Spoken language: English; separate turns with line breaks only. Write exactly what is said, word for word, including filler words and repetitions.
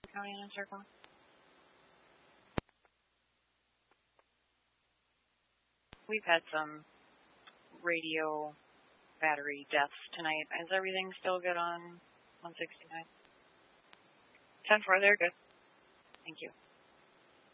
County in a circle. We've had some radio battery deaths tonight. Is everything still good on one sixty-nine? ten four, they're good. Thank you.